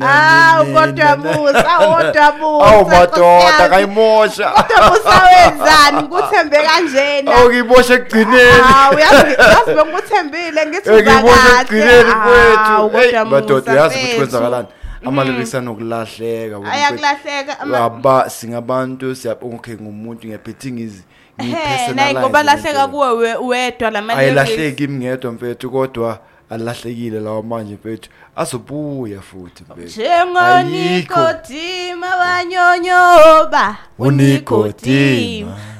Kodwa Musa, Awu madoda kayimosha. Kodwa Musa wenzani ngikuthembe kanjeni? Awukibosha ekugcineni. Uyazi bengikuthembile ngithi ngibosha ekugcineni kwethu. Kodwa Madoda yazi ukuthi kwenzakalani. Amalelisa nokulahleka ayakulahleka singabantu siyabonke ngumuntu ngiyaphethe ngipersonalize nayi ngoba lahleka kuwe wedwa lamalelisa ayilahleki ngedwa mfethu kodwa alahlekile lawo manje mfethu azobuya futhi mfethu njengonikodima wanyonyoba unikodima